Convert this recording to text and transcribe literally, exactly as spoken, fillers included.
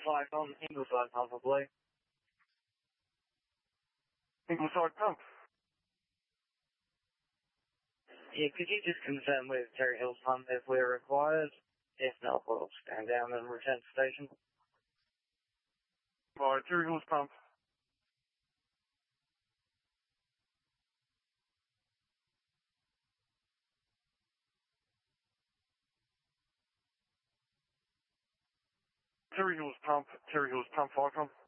five on Ingleside pump, I believe. Ingleside pump? Yeah, could you just confirm with Terry Hills pump if we're required? If not, we'll stand down and return to station. Right, Terry Hills pump. Terry Hills pump, Terry Hills pump, Icon.